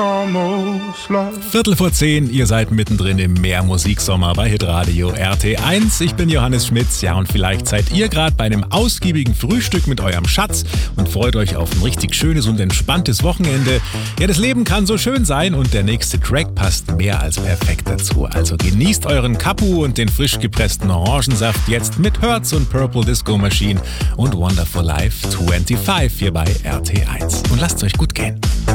9:15, ihr seid mittendrin im Mehrmusiksommer bei Hitradio RT1. Ich bin Johannes Schmitz, ja, und vielleicht seid ihr gerade bei einem ausgiebigen Frühstück mit eurem Schatz und freut euch auf ein richtig schönes und entspanntes Wochenende. Ja, das Leben kann so schön sein und der nächste Track passt mehr als perfekt dazu. Also genießt euren Kapu und den frisch gepressten Orangensaft jetzt mit Hertz und Purple Disco Machine und Wonderful Life 25 hier bei RT1. Und lasst es euch gut gehen.